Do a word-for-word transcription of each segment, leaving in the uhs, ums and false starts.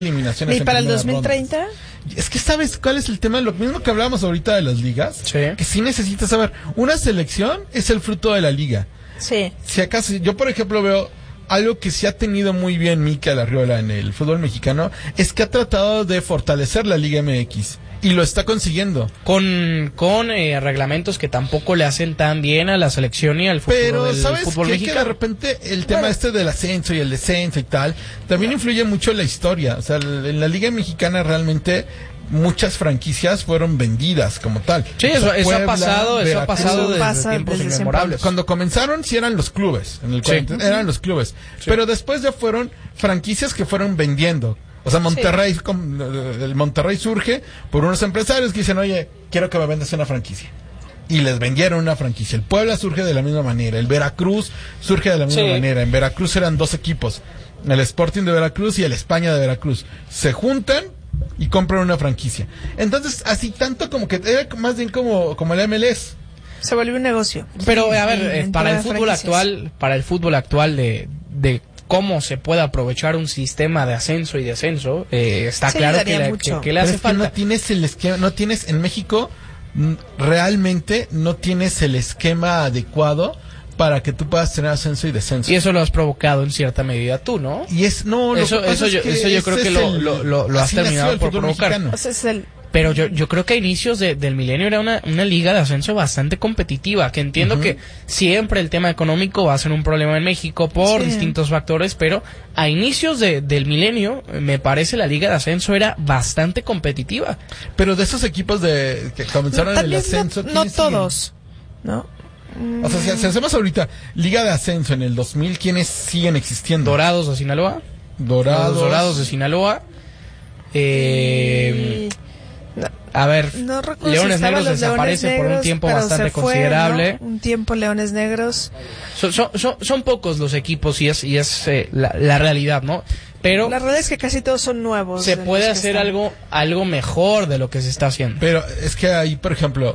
eliminaciones. ¿Y para el dos mil treinta? Rondas. Es que ¿sabes cuál es el tema? Lo mismo que hablábamos ahorita de las ligas, sí. que sí necesitas saber, una selección es el fruto de la liga. Sí. Si acaso, yo por ejemplo veo algo que sí ha tenido muy bien Mikel Arriola en el fútbol mexicano, es que ha tratado de fortalecer la Liga M X. Y lo está consiguiendo. Con, con eh, reglamentos que tampoco le hacen tan bien a la selección y al fútbol, Pero, del ¿sabes fútbol qué? mexicano. Que de repente el tema bueno. este del ascenso y el descenso y tal, también influye mucho en la historia. O sea, en la Liga Mexicana realmente muchas franquicias fueron vendidas como tal. Sí, eso, o sea, eso Puebla, ha pasado, eso Veracruz, ha pasado desde pasa tiempos desde inmemorables. Cuando comenzaron sí eran los clubes, en el cuarenta, sí. eran los clubes. Sí. Pero después ya fueron franquicias que fueron vendiendo. O sea, Monterrey, sí. el Monterrey surge por unos empresarios que dicen, oye, quiero que me vendas una franquicia. Y les vendieron una franquicia. El Puebla surge de la misma manera. El Veracruz surge de la misma sí. manera. En Veracruz eran dos equipos. El Sporting de Veracruz y el España de Veracruz. Se juntan y compran una franquicia. Entonces, así tanto como que era más bien como, como el M L S. Se volvió un negocio. Pero, a ver, eh, para el fútbol franquicias. actual, para el fútbol actual de... de cómo se puede aprovechar un sistema de ascenso y descenso, eh, está sí, claro que, la, que, que le hace es falta. Que no tienes el esquema, no tienes en México realmente no tienes el esquema adecuado para que tú puedas tener ascenso y descenso. Y eso lo has provocado en cierta medida tú, ¿no? Y es no, lo eso, que eso, es yo, que eso yo creo que lo, el, lo, lo, lo has terminado por provocar. O sea, es el Pero yo yo creo que a inicios de, del milenio era una, una liga de ascenso bastante competitiva, que entiendo uh-huh. que siempre el tema económico va a ser un problema en México por sí. distintos factores, pero a inicios de, del milenio me parece la liga de ascenso era bastante competitiva. Pero de esos equipos de que comenzaron También el ascenso... No, no todos, ¿no? O sea, si, si hacemos ahorita liga de ascenso en el dos mil, ¿quiénes siguen existiendo? Dorados de Sinaloa. Dorados. Los Dorados de Sinaloa. Eh... Y... A ver, no Leones si Negros desaparece Leones Negros, por un tiempo bastante fue, considerable. ¿no? Un tiempo Leones Negros. Son, son, son, son pocos los equipos y es, y es eh, la, la realidad, ¿no? Pero la realidad es que casi todos son nuevos. Se puede hacer están. algo algo mejor de lo que se está haciendo. Pero es que ahí, por ejemplo,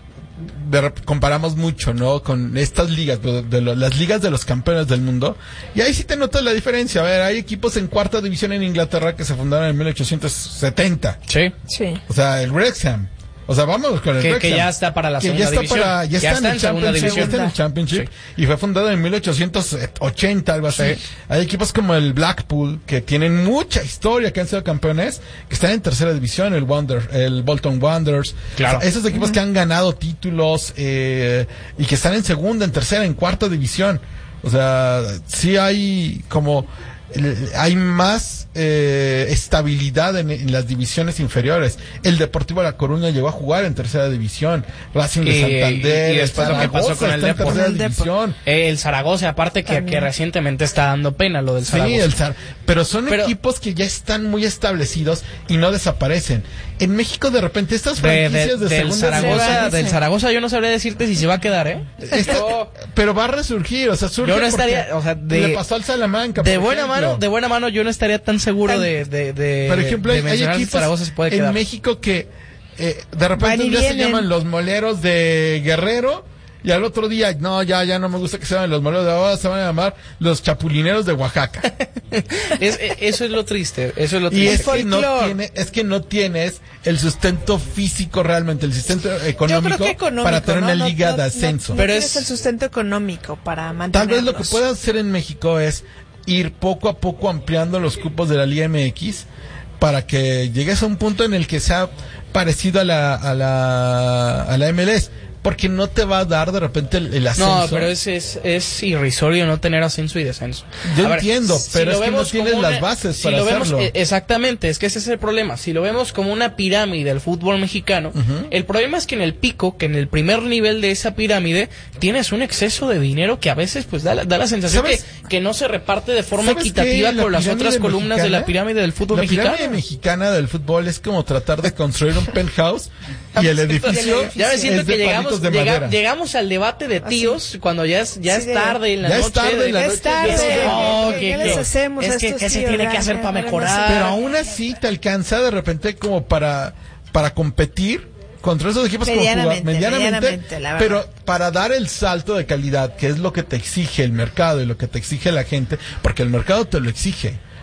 de, comparamos mucho, ¿no? Con estas ligas, de, de lo, las ligas de los campeones del mundo. Y ahí sí te notas la diferencia. A ver, hay equipos en cuarta división en Inglaterra que se fundaron en mil ochocientos setenta. Sí. Sí. O sea, el Wrexham. O sea, vamos con el que, Wrexham. Que ya está para la que segunda ya está división. Para, ya, ya está, está en, en segunda división. Ya está en el Championship. Sí. Y fue fundado en mil ochocientos ochenta, algo así. Sí. Hay equipos como el Blackpool, que tienen mucha historia, que han sido campeones, que están en tercera división, el Wander, el Bolton Wanderers. Claro. O sea, esos equipos uh-huh. que han ganado títulos, eh, y que están en segunda, en tercera, en cuarta división. O sea, sí hay como... hay más eh, estabilidad en, en las divisiones inferiores. El Deportivo La Coruña llegó a jugar en tercera división, Racing de Santander, y, y después lo que pasó con el Deportivo, el, división. Eh, el Zaragoza, aparte que, que recientemente está dando pena lo del Zaragoza. Sí, el Zar- pero son pero, equipos que ya están muy establecidos y no desaparecen. En México de repente estas franquicias de, de, de del segunda Zaragoza, del Zaragoza yo no sabría decirte si se va a quedar, ¿eh? Esta, yo, pero va a resurgir, o sea, surge yo no estaría, o sea, de, le pasó al Salamanca, de buena ejemplo. mano, de buena mano yo no estaría tan seguro de, de, de por ejemplo, de hay equipos Zaragoza se puede quedar. en México que eh, de repente un día se llaman los moleros de Guerrero y al otro día, no, ya ya no me gusta que se llamen los moleros de ahora, se van a llamar los chapulineros de Oaxaca. es, eso es lo triste, eso es lo triste. Y es que, no tiene, es que no tienes el sustento físico realmente, el sustento económico, económico para tener ¿no? una liga no, de ascenso. No, no, no pero es el sustento económico para mantenerlos. Tal vez lo que puedas hacer en México es ir poco a poco ampliando los cupos de la Liga M X para que llegues a un punto en el que sea parecido a la a la a la M L S, porque no te va a dar de repente el, el ascenso. No, pero es, es es irrisorio no tener ascenso y descenso. Yo a entiendo, ver, pero si es que no tienes una, las bases si para lo hacerlo. Vemos, exactamente, es que ese es el problema. Si lo vemos como una pirámide del fútbol mexicano, uh-huh. el problema es que en el pico, que en el primer nivel de esa pirámide, tienes un exceso de dinero que a veces pues da la, da la sensación que, que no se reparte de forma equitativa con las otras columnas mexicana, de la pirámide del fútbol la mexicano. La pirámide mexicana del fútbol es como tratar de construir un penthouse y el edificio ya me siento es que de llegamos, de llega, llegamos al debate de tíos cuando ya es ya sí, es tarde en la ya noche. Es tarde en la noche. Es tarde. Es que, oh, ¿Qué, ¿qué les hacemos es que, ¿qué se tiene que hacer para mejorar? Pero aún así te alcanza de repente como para para competir contra esos equipos medianamente, como jugar, medianamente, medianamente pero para dar el salto de calidad, que es lo que te exige el mercado y lo que te exige la gente, porque el mercado te lo exige.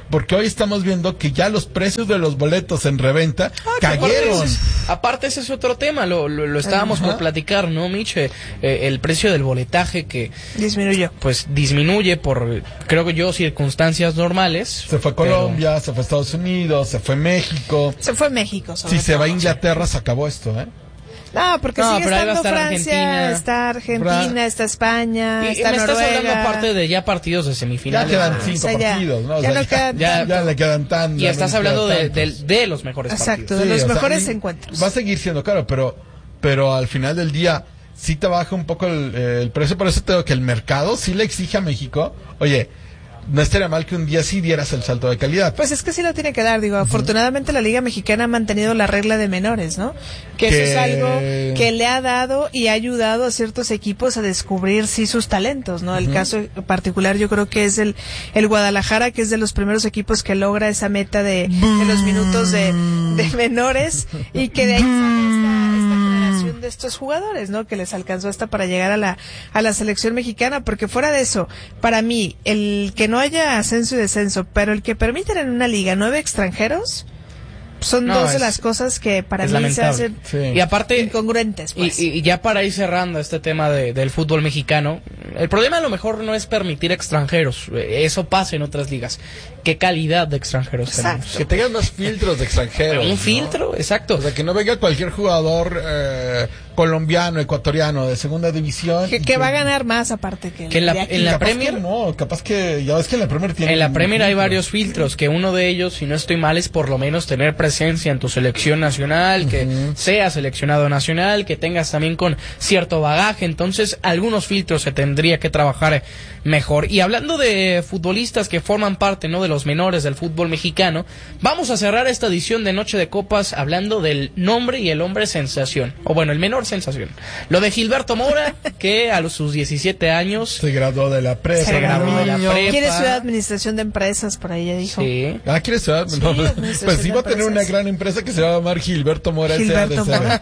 porque hoy estamos viendo que ya los precios de los boletos en reventa ah, cayeron. Aparte ese, aparte ese es otro tema, lo, lo, lo estábamos Ajá. por platicar, ¿no, Mitch? Eh, el precio del boletaje que disminuyó. Pues disminuye por, creo que yo, circunstancias normales. Se fue Colombia, pero... se fue Estados Unidos, se fue México. Se fue México. Si todo. Se va a Inglaterra, se acabó esto, ¿eh? No, porque no, sigue estando Francia, Argentina. está Argentina, Fra... está España, y, está y me Noruega. estás hablando aparte de ya partidos de semifinales. Ya quedan cinco o sea, ya, partidos, ¿no? O ya, sea, no quedan ya, ya le quedan tantos. Y estás hablando de, de, de los mejores Exacto, partidos. de los sí, mejores sea, encuentros. Va a seguir siendo caro, pero, pero al final del día sí te baja un poco el, el precio. Por eso te digo que el mercado sí le exige a México, oye, no estaría mal que un día sí dieras el salto de calidad. Pues es que sí lo tiene que dar, digo, uh-huh. afortunadamente la Liga Mexicana ha mantenido la regla de menores, ¿no? Que, que eso es algo que le ha dado y ha ayudado a ciertos equipos a descubrir sí sus talentos, ¿no? El uh-huh. caso particular yo creo que es el, el Guadalajara, que es de los primeros equipos que logra esa meta de, de los minutos de, de menores y que de ahí sale esta, esta generación de estos jugadores, ¿no? Que les alcanzó hasta para llegar a la, a la selección mexicana, porque fuera de eso, para mí, el que no haya ascenso y descenso, pero el que permiten en una liga nueve extranjeros son no, dos es, de las cosas que para mí lamentable. se hacen sí. y aparte, incongruentes. Pues. Y, y ya para ir cerrando este tema de, del fútbol mexicano, el problema a lo mejor no es permitir extranjeros, eso pasa en otras ligas. ¿Qué calidad de extranjeros exacto. tenemos? Que tengan más filtros de extranjeros. Un ¿no? filtro, exacto. O sea, que no venga cualquier jugador eh, colombiano, ecuatoriano de segunda división. Que, que, que va a ganar más aparte que, que en la, en la Premier. Que no, capaz que ya ves que en la Premier tiene. En la Premier hay varios filtros, que uno de ellos, si no estoy mal, es por lo menos tener presencia en tu selección nacional, uh-huh. que seas seleccionado nacional, que tengas también con cierto bagaje. Entonces, algunos filtros se tendría que trabajar mejor. Y hablando de futbolistas que forman parte, ¿no?, de los menores del fútbol mexicano, vamos a cerrar esta edición de Noche de Copas hablando del nombre y el hombre sensación, o bueno, el menor sensación. Lo de Gilberto Mora, que a los, sus diecisiete años se graduó de la prepa. Se graduó de la prepa. Quiere estudiar administración de empresas, por ahí ya dijo. Sí. Ah, quiere estudiar. Sí, no, pues, pues iba a tener una gran empresa que se va a llamar Gilberto Mora. Gilberto Mora.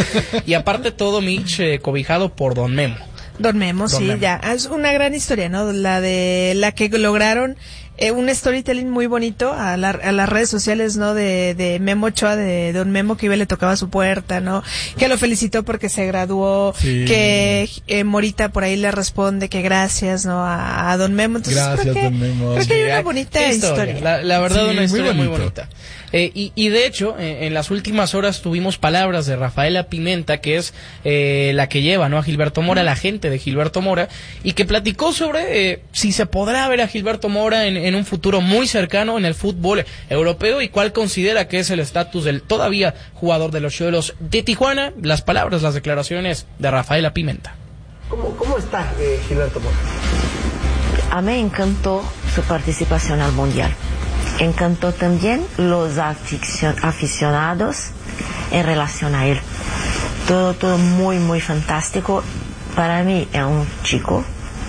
Y aparte todo, Mitch, eh, cobijado por Don Memo. Don Memo, Don sí, Memo. Ya. Es una gran historia, ¿no? La de la que lograron eh, un storytelling muy bonito a, la, a las redes sociales, ¿no? De, de Memo Ochoa, de Don Memo, que iba y le tocaba su puerta, ¿no? Que lo felicitó porque se graduó, sí. que eh, Morita por ahí le responde que gracias, ¿no? A, a Don Memo. Entonces, gracias, creo que, Don Memo. Creo que hay una bonita historia. historia. La, la verdad, sí, una historia muy, muy bonita. Eh, y, y de hecho, eh, en las últimas horas tuvimos palabras de Rafaela Pimenta, que es eh, la que lleva, ¿no?, a Gilberto Mora, la agente de Gilberto Mora, y que platicó sobre eh, si se podrá ver a Gilberto Mora en, en un futuro muy cercano en el fútbol europeo y cuál considera que es el estatus del todavía jugador de los Cholos de Tijuana. Las palabras, las declaraciones de Rafaela Pimenta. ¿Cómo, cómo está eh, Gilberto Mora? A mí me encantó su participación al Mundial. Encantó también los aficionados en relación a él. Todo, todo muy, muy fantástico. Para mí es un chico,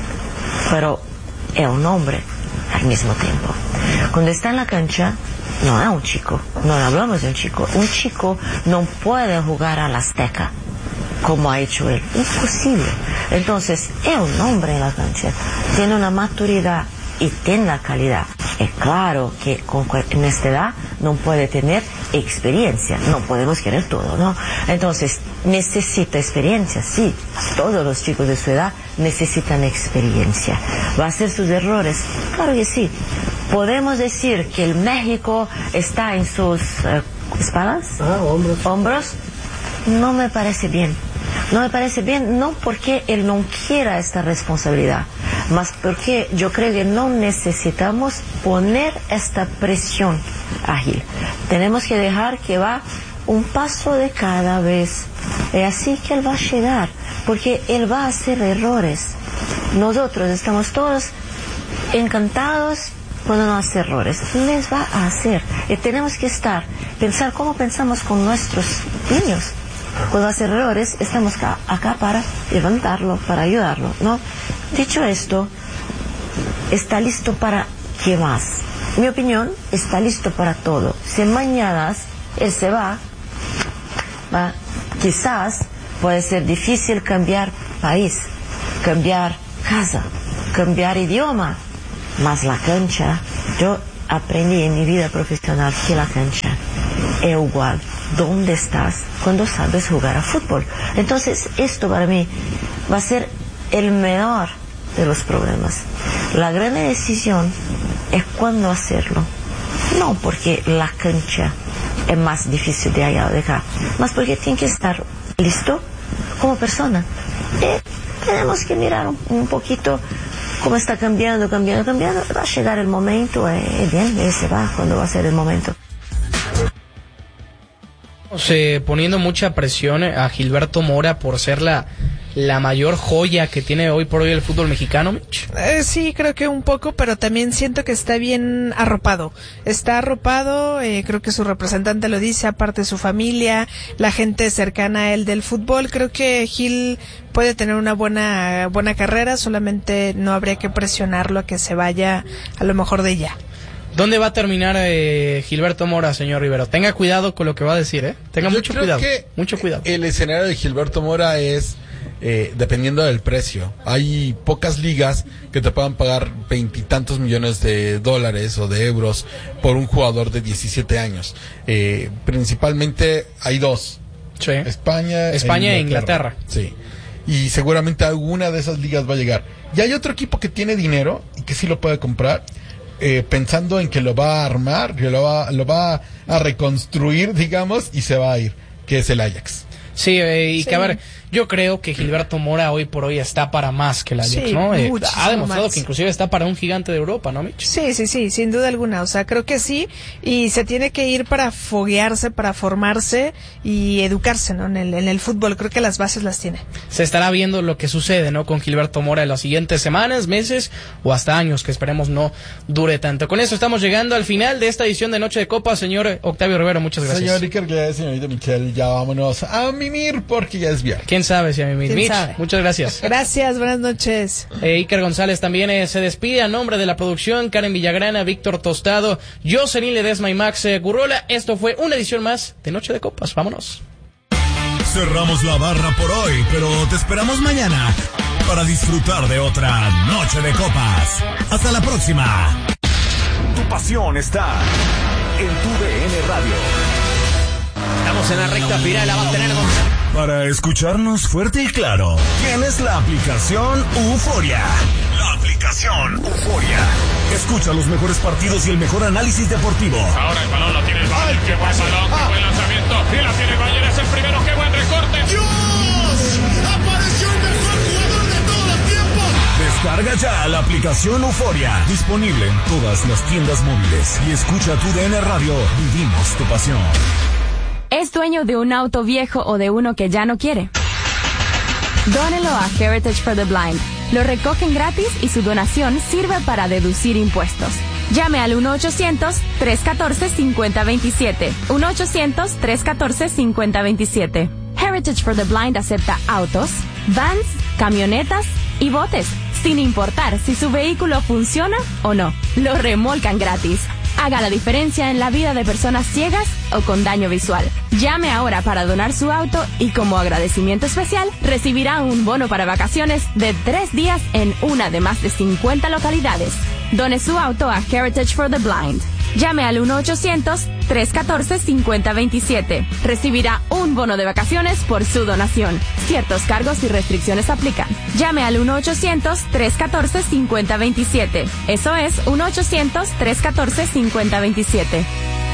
pero es un hombre al mismo tiempo. Cuando está en la cancha, no es un chico, no hablamos de un chico. Un chico no puede jugar a la Azteca como ha hecho él. Imposible. Entonces, es un hombre en la cancha. Tiene una maturidad y tiene la calidad. Es claro que con, en esta edad no puede tener experiencia, no podemos querer todo, ¿no? Entonces, necesita experiencia, sí, todos los chicos de su edad necesitan experiencia. ¿Va a hacer sus errores? Claro que sí. ¿Podemos decir que el México está en sus uh, espaldas? Ah, hombros. ¿Hombros? No me parece bien. No me parece bien, no porque él no quiera esta responsabilidad, mas porque yo creo que no necesitamos poner esta presión a Gil. Tenemos que dejar que va un paso de cada vez. Es así que él va a llegar, porque él va a hacer errores. Nosotros estamos todos encantados cuando no hace errores. Les va a hacer. Y tenemos que estar, pensar cómo pensamos con nuestros niños. Cuando hace errores, estamos acá, acá para levantarlo, para ayudarlo, ¿no? Dicho esto, está listo para ¿qué más? Mi opinión, está listo para todo. Si mañana él se va, va, quizás puede ser difícil cambiar país, cambiar casa, cambiar idioma, más la cancha. Yo aprendí en mi vida profesional que la cancha es igual donde estás cuando sabes jugar a fútbol. Entonces, esto para mí va a ser el menor de los problemas. La gran decisión es cuándo hacerlo. No porque la cancha es más difícil de allá o de acá, más porque tiene que estar listo como persona. Eh, tenemos que mirar un, un poquito cómo está cambiando, cambiando, cambiando. Va a llegar el momento, eh, bien, ese va, cuando va a ser el momento. Eh, poniendo mucha presión a Gilberto Mora por ser la, la mayor joya que tiene hoy por hoy el fútbol mexicano, Mitch. Eh, sí, creo que un poco, pero también siento que está bien arropado. Está arropado, eh, creo que su representante lo dice, aparte de su familia, la gente cercana a él del fútbol. Creo que Gil puede tener una buena, buena carrera, solamente no habría que presionarlo a que se vaya a lo mejor de ya. ¿Dónde va a terminar eh, Gilberto Mora, señor Rivero? Tenga cuidado con lo que va a decir, ¿eh? Tenga Yo mucho creo cuidado, que mucho cuidado. El escenario de Gilberto Mora es eh, dependiendo del precio. Hay pocas ligas que te puedan pagar veintitantos millones de dólares o de euros por un jugador de diecisiete años. Eh, principalmente hay dos. Sí. España, España e Inglaterra. Sí. Y seguramente alguna de esas ligas va a llegar. Y hay otro equipo que tiene dinero y que sí lo puede comprar. Eh, pensando en que lo va a armar, que lo va, lo va a reconstruir, digamos, y se va a ir, que es el Ajax. Sí, eh, y Sí. que a ver, yo creo que Gilberto Mora hoy por hoy está para más que el Ajax, Sí, ¿no? Eh, muchísimo ha demostrado más. que inclusive está para un gigante de Europa, ¿no, Mitch? Sí, sí, sí, sin duda alguna. O sea, creo que sí. Y se tiene que ir para foguearse, para formarse y educarse, ¿no? En el, en el fútbol. Creo que las bases las tiene. Se estará viendo lo que sucede, ¿no? Con Gilberto Mora en las siguientes semanas, meses o hasta años, que esperemos no dure tanto. Con eso estamos llegando al final de esta edición de Noche de Copa. Señor Octavio Rivero, muchas gracias. Señor Iker Gliades, señorita Michelle, ya vámonos a mimir porque ya es viernes. ¿Quién sabe si a mí ¿Quién Mitch? sabe? Muchas gracias. Gracias, buenas noches. Eh, Iker González también eh, se despide a nombre de la producción, Karen Villagrana, Víctor Tostado, Jocelyn Ledesma y Max eh, Gurrola. Esto fue una edición más de Noche de Copas. Vámonos. Cerramos la barra por hoy, pero te esperamos mañana para disfrutar de otra Noche de Copas. Hasta la próxima. Tu pasión está en tu D N Radio. Estamos en la recta final, la va a tener González. Para escucharnos fuerte y claro, Tienes la aplicación Euforia. la aplicación Euforia. Escucha los mejores partidos y el mejor análisis deportivo. Ahora el balón lo tiene el Bayern. Qué buen balón, qué buen lanzamiento. Y la tiene el Bayern, es el primero. Qué buen recorte. ¡Dios! ¡Apareció el mejor jugador de todos los tiempos! Descarga ya la aplicación Euforia. Disponible en todas las tiendas móviles. Y escucha tu D N Radio. Vivimos tu pasión. ¿Es dueño de un auto viejo o de uno que ya no quiere? Dónelo a Heritage for the Blind. Lo recogen gratis y su donación sirve para deducir impuestos. Llame al uno ochocientos, tres uno cuatro, cinco cero dos siete. uno ochocientos, tres uno cuatro, cinco cero dos siete. Heritage for the Blind acepta autos, vans, camionetas y botes, sin importar si su vehículo funciona o no. Lo remolcan gratis. Haga la diferencia en la vida de personas ciegas o con daño visual. Llame ahora para donar su auto y como agradecimiento especial recibirá un bono para vacaciones de tres días en una de más de cincuenta localidades. Done su auto a Heritage for the Blind. Llame al uno ochocientos, tres uno cuatro, cinco cero dos siete. Recibirá un bono de vacaciones por su donación. Ciertos cargos y restricciones aplican. Llame al uno ochocientos, tres uno cuatro, cinco cero dos siete. Eso es uno ochocientos, tres uno cuatro, cinco cero dos siete.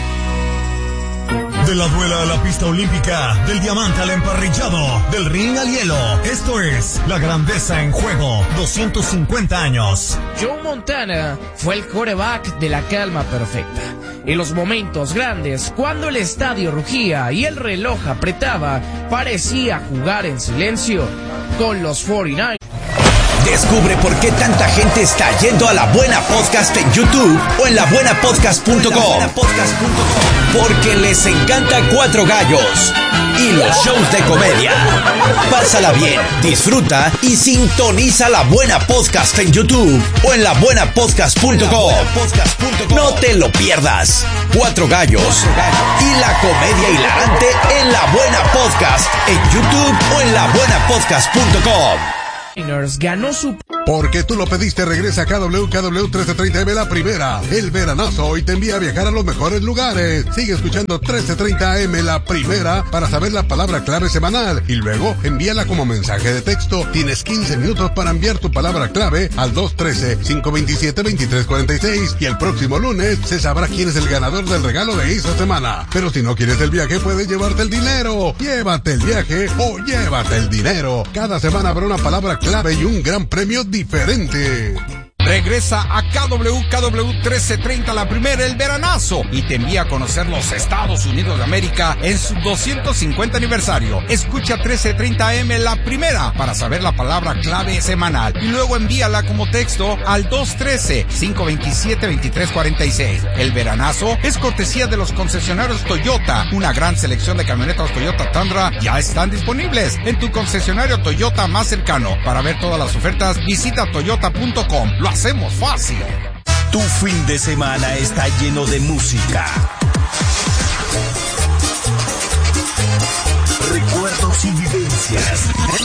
De la duela a la pista olímpica, del diamante al emparrillado, del ring al hielo. Esto es La Grandeza en Juego, doscientos cincuenta años. Joe Montana fue el quarterback de la calma perfecta. En los momentos grandes, cuando el estadio rugía y el reloj apretaba, parecía jugar en silencio con los cuarenta y nueve. Descubre por qué tanta gente está yendo a La Buena Podcast en YouTube o en la buena podcast punto com. Porque les encanta Cuatro Gallos y los shows de comedia. Pásala bien, disfruta y sintoniza La Buena Podcast en YouTube o en la buena podcast punto com. No te lo pierdas. Cuatro Gallos y la comedia hilarante en La Buena Podcast en YouTube o en la buena podcast punto com. Ganó su Porque tú lo pediste, regresa a K W K W trece treinta M La Primera, el veranazo, y te envía a viajar a los mejores lugares. Sigue escuchando trece treinta A M La Primera para saber la palabra clave semanal y luego envíala como mensaje de texto. Tienes quince minutos para enviar tu palabra clave al dos uno tres, cinco dos siete, dos tres cuatro seis y el próximo lunes se sabrá quién es el ganador del regalo de esa semana. Pero si no quieres el viaje, puedes llevarte el dinero. Llévate el viaje o llévate el dinero. Cada semana habrá una palabra clave y un gran premio diferente. Regresa a K W K W trece treinta La Primera, el veranazo, y te envía a conocer los Estados Unidos de América en su doscientos cincuenta aniversario. Escucha trece treinta A M La Primera para saber la palabra clave semanal y luego envíala como texto al dos uno tres, cinco dos siete, dos tres cuatro seis. El veranazo es cortesía de los concesionarios Toyota. Una gran selección de camionetas Toyota Tundra ya están disponibles en tu concesionario Toyota más cercano. Para ver todas las ofertas, visita toyota punto com. Lo hacemos fácil. Tu fin de semana está lleno de música, recuerdos y vivencias.